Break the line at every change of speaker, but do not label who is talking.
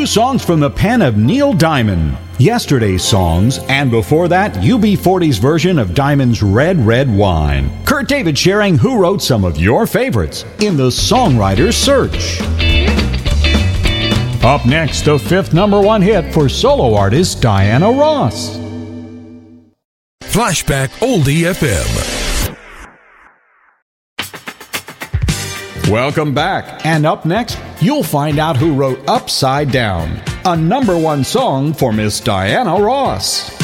songs from the pen of Neil Diamond. Yesterday's songs, and before that, UB40's version of Diamond's Red, Red Wine. Kurt David sharing who wrote some of your favorites in the Songwriter's Search. Up next, the 5th #1 hit for solo artist Diana Ross.
Flashback Oldie FM.
Welcome back. And up next, you'll find out who wrote Upside Down, a #1 song for Miss Diana Ross.